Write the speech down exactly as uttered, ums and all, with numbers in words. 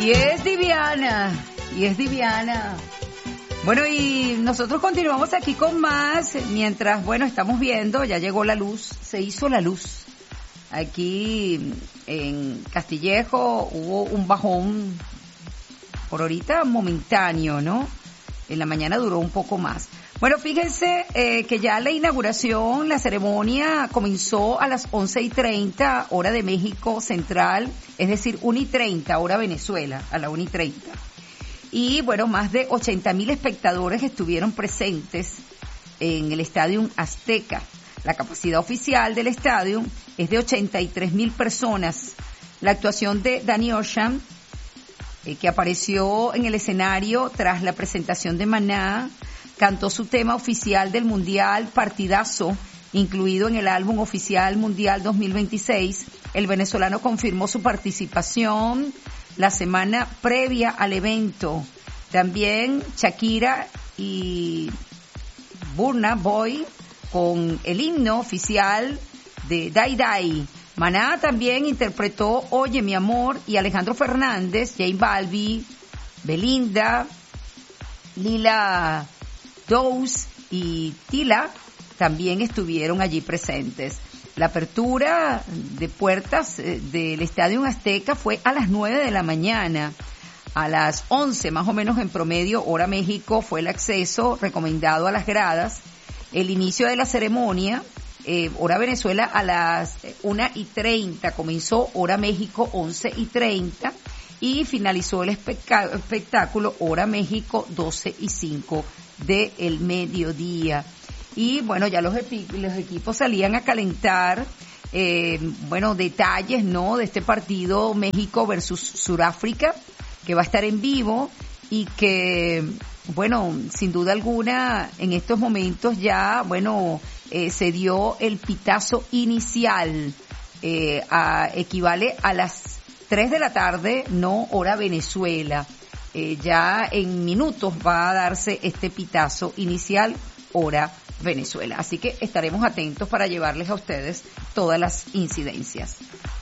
Y es Diviana, y es Diviana. Bueno, y nosotros continuamos aquí con más, mientras, bueno, estamos viendo, ya llegó la luz, se hizo la luz. Aquí en Castillejo hubo un bajón, por ahorita momentáneo, ¿no? En la mañana duró un poco más. Bueno, fíjense eh, que ya la inauguración, la ceremonia comenzó a las once y treinta, hora de México Central, es decir, una y treinta, hora Venezuela, a la una y treinta. Y bueno, más de ochenta mil espectadores estuvieron presentes en el Estadio Azteca. La capacidad oficial del estadio es de ochenta y tres mil personas. La actuación de Danny Ocean, eh, que apareció en el escenario tras la presentación de Maná, cantó su tema oficial del Mundial, Partidazo, incluido en el álbum oficial Mundial dos mil veintiséis. El venezolano confirmó su participación la semana previa al evento. También Shakira y Burna Boy con el himno oficial de Dai Dai. Maná también interpretó Oye mi amor, y Alejandro Fernández, J Balvin, Belinda, Lila Downs y Tila también estuvieron allí presentes. La apertura de puertas eh, del Estadio Azteca fue a las nueve de la mañana. A las once, más o menos en promedio, hora México, fue el acceso recomendado a las gradas. El inicio de la ceremonia, eh, hora Venezuela, a las una y treinta. Comenzó hora México, once y treinta. Y finalizó el espectá- espectáculo, hora México, doce y cinco del mediodía. Y bueno, ya los, epi- los equipos salían a calentar, eh, bueno, detalles, ¿no?, de este partido México versus Sudáfrica, que va a estar en vivo y que, bueno, sin duda alguna, en estos momentos ya, bueno, eh, se dio el pitazo inicial, eh, a, equivale a las tres de la tarde, no hora Venezuela. Eh, ya en minutos va a darse este pitazo inicial, hora Venezuela. Así que estaremos atentos para llevarles a ustedes todas las incidencias.